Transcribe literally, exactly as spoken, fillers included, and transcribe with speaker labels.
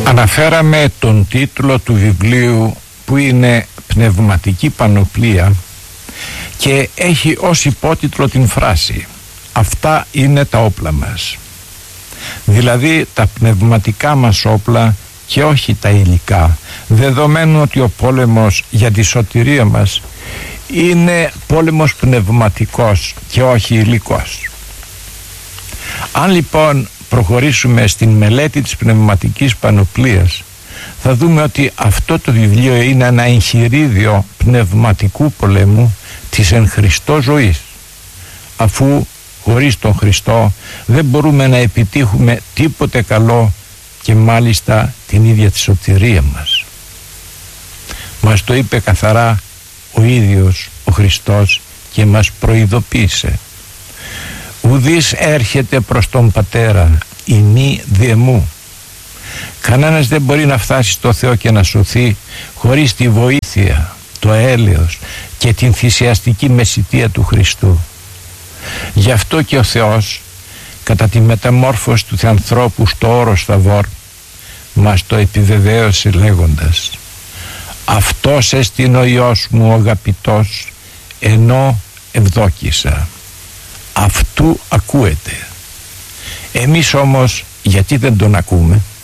Speaker 1: Αναφέραμε τον τίτλο του βιβλίου που είναι «Πνευματική Πανοπλία» και έχει ως υπότιτλο την φράση «Αυτά είναι τα όπλα μας». Δηλαδή τα πνευματικά μας όπλα και όχι τα υλικά, δεδομένου ότι ο πόλεμος για τη σωτηρία μας είναι πόλεμος πνευματικός και όχι υλικός. Αν λοιπόν προχωρήσουμε στην μελέτη της πνευματικής πανοπλίας, θα δούμε ότι αυτό το βιβλίο είναι ένα εγχειρίδιο πνευματικού πολέμου της εν Χριστώ ζωής, αφού χωρίς τον Χριστό δεν μπορούμε να επιτύχουμε τίποτε καλό και μάλιστα την ίδια τη σωτηρία μας. Μας το είπε καθαρά ο ίδιος ο Χριστός και μας προειδοποίησε: «Ουδής έρχεται προς τον Πατέρα ημί δε μου». Κανένας δεν μπορεί να φτάσει στο Θεό και να σωθεί χωρίς τη βοήθεια, το έλεος και την θυσιαστική μεσιτεία του Χριστού. Γι' αυτό και ο Θεός, κατά τη μεταμόρφωση του Θεανθρώπου στο όρος Θαβόρ, μας το επιβεβαίωσε λέγοντας: «Αυτός εστιν ο Υιός μου ο αγαπητός, ενώ ευδόκησα». Αυτού ακούετε. Εμείς όμως γιατί δεν τον ακούμε?